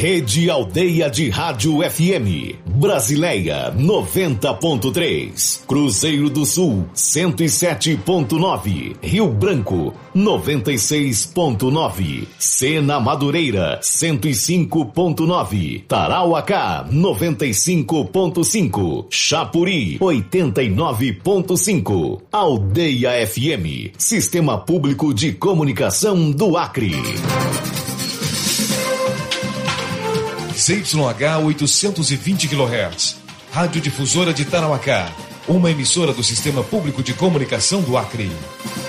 Rede Aldeia de Rádio FM, Brasileia 90.3, Cruzeiro do Sul 107.9, Rio Branco 96.9, Sena Madureira 105.9, Tarauacá 95.5, Chapuri 89.5, Aldeia FM, Sistema Público de Comunicação do Acre. ZYH 820 kHz, Rádio Difusora de Tarauacá, uma emissora do Sistema Público de Comunicação do Acre.